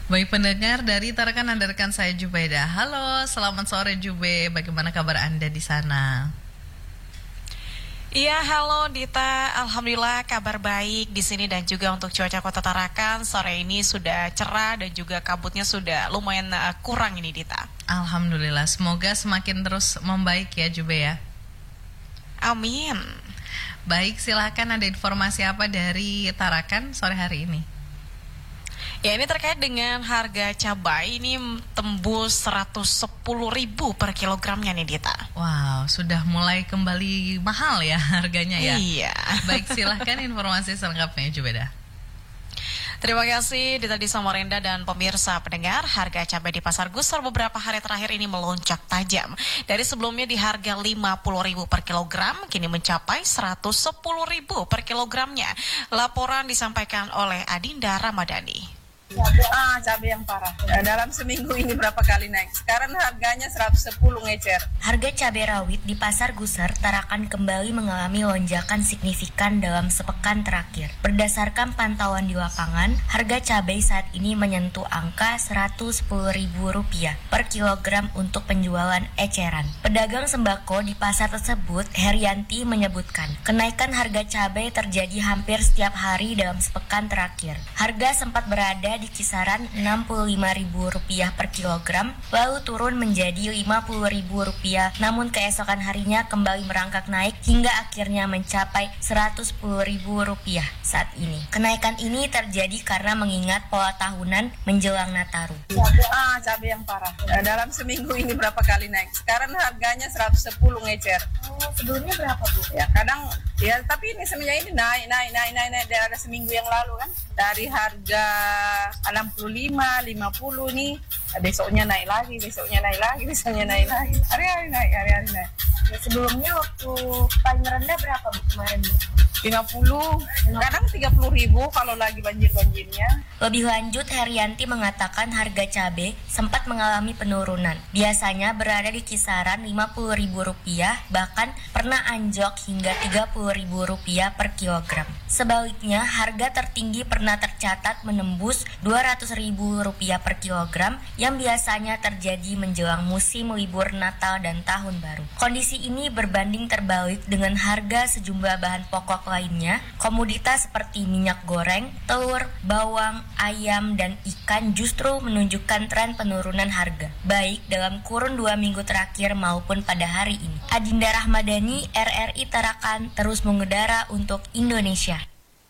Baik pendengar, dari Tarakan Anda rekan saya Jubaida. Halo, selamat sore Jube. Bagaimana kabar Anda di sana? Iya, halo Dita. Alhamdulillah kabar baik di sini dan juga untuk cuaca Kota Tarakan sore ini sudah cerah dan juga kabutnya sudah lumayan kurang ini Dita. Alhamdulillah, semoga semakin terus membaik ya Jube ya. Amin. Baik, silahkan ada informasi apa dari Tarakan sore hari ini? Ya, ini terkait dengan harga cabai ini tembus 110.000 per kilogramnya nih Dita. Wow, sudah mulai kembali mahal ya harganya ya. Iya. Baik, silahkan informasi selengkapnya Jubeda. Terima kasih Dita di Samarinda dan pemirsa pendengar. Harga cabai di Pasar Gusar beberapa hari terakhir ini melonjak tajam. Dari sebelumnya di harga 50.000 per kilogram, kini mencapai 110.000 per kilogramnya. Laporan disampaikan oleh Adinda Ramadhani. Cabai yang parah. Dalam seminggu ini berapa kali naik? Sekarang harganya 110 ngecer. Harga cabai rawit di Pasar Gusar Tarakan kembali mengalami lonjakan signifikan dalam sepekan terakhir. Berdasarkan pantauan di lapangan, harga cabai saat ini menyentuh angka Rp110.000 per kilogram untuk penjualan eceran. Pedagang sembako di pasar tersebut, Herianti, menyebutkan kenaikan harga cabai terjadi hampir setiap hari dalam sepekan terakhir. Harga sempat berada di kisaran Rp65.000 per kilogram, lalu turun menjadi Rp50.000, namun keesokan harinya kembali merangkak naik hingga akhirnya mencapai Rp110.000 saat ini. Kenaikan ini terjadi karena mengingat pola tahunan menjelang Nataru. Cabai yang parah. Dalam seminggu ini berapa kali naik? Sekarang harganya 110 ngecer. Sebelumnya berapa, Bu? Ya kadang, ya tapi ini semenjak ini naik. Dari seminggu yang lalu kan. Dari harga 65, 50 nih, besoknya naik lagi. Hari-hari naik. Ya, sebelumnya waktu paling rendah berapa, Bu, kemarin, Bu? 50, kadang 30.000 kalau lagi banjir-banjirnya. Lebih lanjut, Herianti mengatakan harga cabai sempat mengalami penurunan. Biasanya berada di kisaran Rp50.000, bahkan pernah anjlok hingga Rp30.000 per kilogram. Sebaliknya, harga tertinggi pernah tercatat menembus Rp200.000 per kilogram yang biasanya terjadi menjelang musim libur Natal dan Tahun Baru. Kondisi ini berbanding terbalik dengan harga sejumlah bahan pokok lainnya. Komoditas seperti minyak goreng, telur, bawang, ayam, dan ikan justru menunjukkan tren penurunan harga, baik dalam kurun 2 minggu terakhir maupun pada hari ini. Adinda Ramadhani, RRI Tarakan, terus mengudara untuk Indonesia.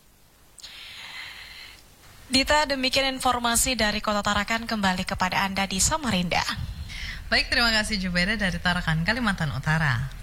Dita, demikian informasi dari Kota Tarakan, kembali kepada Anda di Samarinda. Baik, terima kasih Jubaida dari Tarakan, Kalimantan Utara.